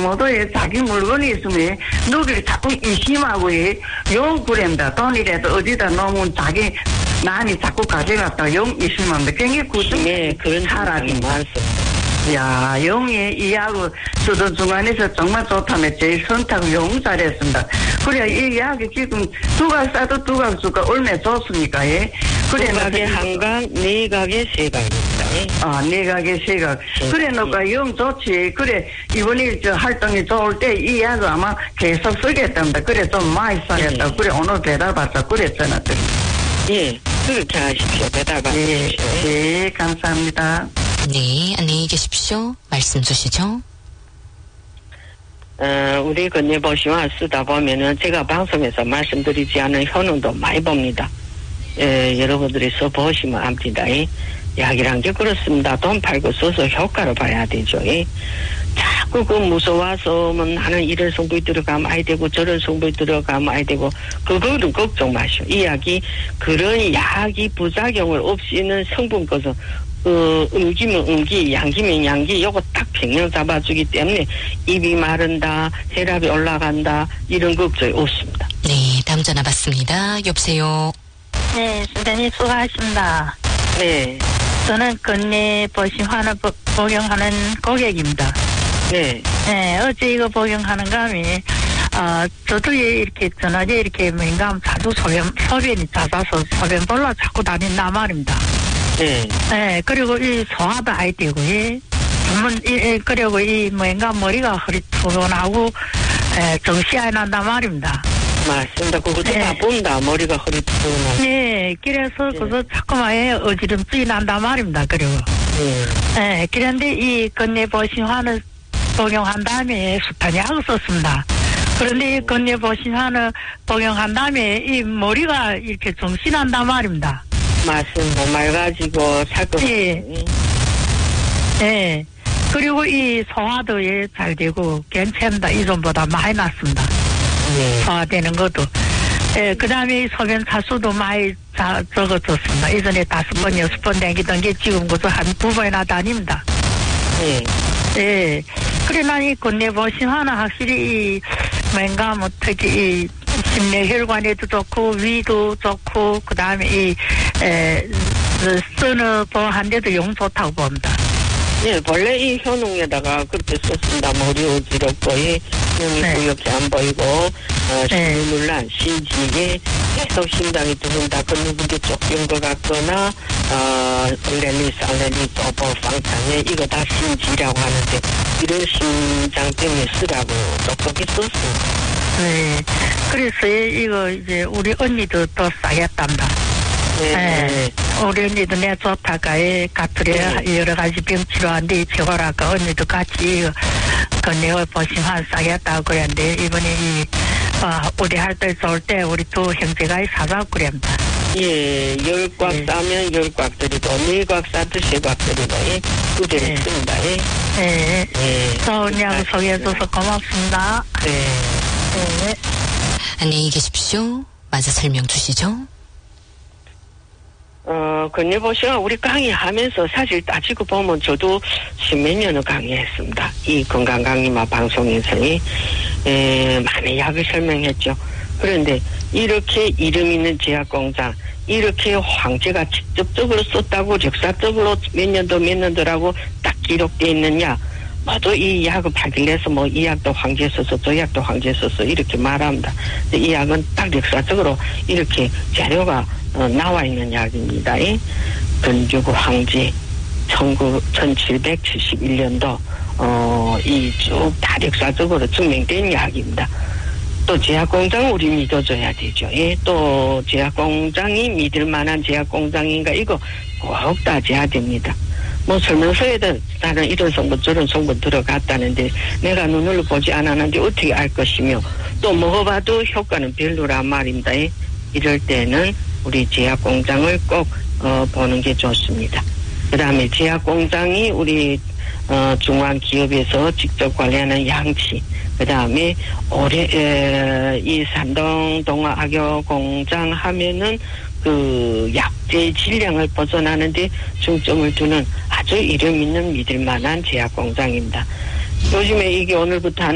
모두에 자기 물건이 있으면 누구를 자꾸 의심하고 용 그랜다. 돈이라도 어디다 놓으면 자기 난이 자꾸 가져갔다. 용 의심합니다. 굉장히 구중 그런 사람이 많습니다. 야, 용이 이하고 수도 중간에서 정말 좋다면 제일 선택을 용 잘했습니다. 그래, 이 이야기 지금 두각 싸도 두각 주가 얼마나 좋습니까? 예? 그래, 두 각에 한 각, 네 각에 세 각입니다. 아, 네 각에 세 각. 그래, 놓고 용 좋지. 그래, 이번에 저 활동이 좋을 때 이 이야기 아마 계속 쓰겠답니다. 그래, 좀 많이 써야겠다. 그래, 오늘 배달 받자. 그랬잖아. 예, 그렇게 하십시오. 배달 받으십시오. 예, 감사합니다. 네, 안녕히 계십시오. 말씀 주시죠. 우리 건네보시와 쓰다 보면은 제가 방송에서 말씀드리지 않은 효능도 많이 봅니다. 여러분들이 써보시면 압니다. 약이란 게 그렇습니다. 돈 팔고 써서 효과를 봐야 되죠. 자꾸 무서워서 나는 이런 성분이 들어가면 아이 되고 저런 성분이 들어가면 아이 되고 그거는 걱정 마시오. 이 약이 그런 약이 부작용을 없이는 성분 것은 음기면 음기, 양기면 양기, 요거 딱 평형 잡아주기 때문에 입이 마른다, 혈압이 올라간다, 이런 걱정이 없습니다. 네, 다음 전화 받습니다. 여보세요. 네, 선생님 수고하십니다. 네. 저는 건네 보신환을 복용하는 고객입니다. 네. 네, 어제 이거 복용하는가 하면, 저도 이렇게 전화제 이렇게 민감 자주 소변이 잦아서 소변 볼라 자꾸 다닌단 말입니다. 네. 네, 그리고 이 소화도 아이 되고, 그리고 이 뭔가 머리가 흐릿푸근하고, 정시 안 난단 말입니다. 맞습니다. 그것도 다 본다. 머리가 흐릿푸근하고. 네, 그래서 그거 자꾸만 어지럼증이 난단 말입니다. 그리고. 네, 그런데 이 건네보신환을 복용한 다음에 수탄약을 썼습니다. 그런데 이 건네보신환을 복용한 다음에 이 머리가 이렇게 정시 난단 말입니다. 맞습니다. 맑아지고 살것 예. 네. 그리고 이 소화도 잘 되고 괜찮다. 이전보다 많이 낫습니다. 소화되는 것도. 예, 그 다음에 이 소변 차수도 많이 적어졌습니다. 이전에 5번, 6번 다니던 게 지금 그저 한 2번이나 다닙니다. 예. 그래, 난 이 건네보신환은 확실히 뭔가 특히 이 심내혈관에도 좋고 위도 좋고 그 다음에 쓰는 보한데도 용 좋다고 봅니다. 예, 본래 이 효능에다가 그렇게 썼습니다. 머리 어지럽고 몸이 뿌옇게 안 보이고 심물난 신지에 계속 심장이 두근다 걷는 게 쫓긴 것 같거나 얼레니 살레니 또보 방창에 이거 다 신지라고 하는데 이런 심장 때문에 쓰라고 똑똑히 썼습니다. 네. 그래서 이거 이제 우리 언니도 또 싸겠답니다. 네. 우리 언니도 내 좋다가 가투리 여러 가지 병 치료하는데 최고라까 언니도 같이 건네어 보신환 싸겠다고 그랬는데 이번에 우리 할 때 좋을 때 우리 두 형제가 사자고 그랬습니다. 예, 10꽉 싸면 10꽉 드리고 4꽉 싸도 3꽉 드리고 그대로 씁니다. 네. 좋은 약 소개해줘서 고맙습니다. 네. 안녕히 계십시오. 맞아 설명 주시죠. 건네보시면 우리 강의하면서 사실 따지고 보면 저도 10몇 년을 강의했습니다. 이 건강 강의만 방송에서 많은 약을 설명했죠. 그런데 이렇게 이름 있는 제약공장 이렇게 황제가 직접적으로 썼다고 역사적으로 몇 년도라고 딱 기록되어 있는 약 모두 이 약을 발견해서 이 약도 황제 써서 저 약도 황제 써서 이렇게 말합니다. 이 약은 딱 역사적으로 이렇게 자료가 나와 있는 약입니다. 건주구 황제 1771년도 이 쭉 다 역사적으로 증명된 약입니다. 또 제약공장 우리 믿어줘야 되죠. 또 제약공장이 믿을 만한 제약공장인가 이거 꼭 따져야 됩니다. 설명서에도 나는 이런 성분 저런 성분 들어갔다는데 내가 눈으로 보지 않았는데 어떻게 알 것이며 또 먹어봐도 효과는 별로란 말입니다. 이럴 때는 우리 제약공장을 꼭 보는 게 좋습니다. 그 다음에 제약공장이 우리 중앙기업에서 직접 관리하는 양치 그 다음에 이 산동 동아악여공장 하면은 그 약제 질량을 벗어나는데 중점을 두는 아주 이름 있는 믿을 만한 제약공장입니다. 요즘에 이게 오늘부터